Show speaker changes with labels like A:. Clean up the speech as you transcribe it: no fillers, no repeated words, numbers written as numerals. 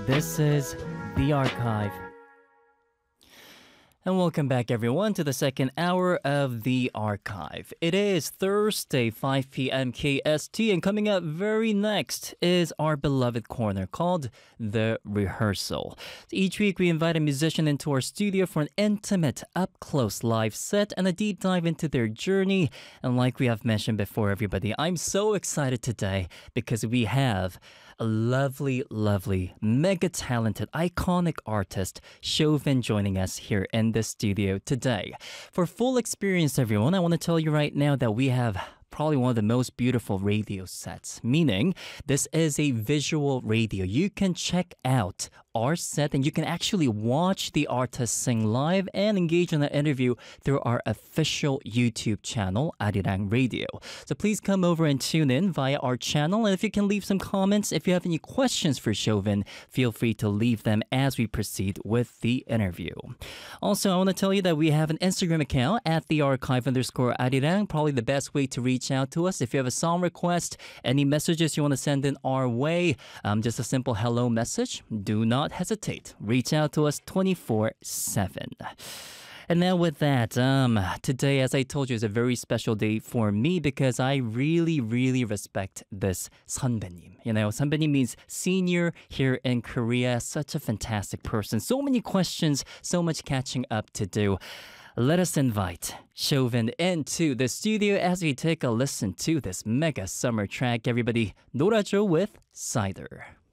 A: This is The Archive. And welcome back, everyone, to the second hour of The Archive. It is Thursday, 5 p.m. KST, and coming up very next is our beloved corner called The Rehearsal. Each week, we invite a musician into our studio for an intimate, up-close live set and a deep dive into their journey. And like we have mentioned before, everybody, I'm so excited today because we have a lovely, mega talented, iconic artist, Chauvin, joining us here in the studio today. For full experience, everyone, I want to tell you right now that we have probably one of the most beautiful radio sets, meaning this is a visual radio. You can check out our set and you can actually watch the artist sing live and engage in an interview through our official YouTube channel, Arirang Radio. So please come over and tune in via our channel, and if you can leave some comments, if you have any questions for Chauvin, feel free to leave them as we proceed with the interview. Also, I want to tell you that we have an Instagram account at @thearchive_Arirang, probably the best way to reach out to us. If you have a song request, any messages you want to send in our way, just a simple hello message, do not hesitate. Reach out to us 24/7. And now with that, today, as I told you, is a very special day for me because I really respect this 선배님. You know, 선배님 means senior here in Korea. Such a fantastic person. So many questions, so much catching up to do. Let us invite Chauvin into the studio as we take a listen to this mega summer track. Everybody, 놀아줘 with Cider.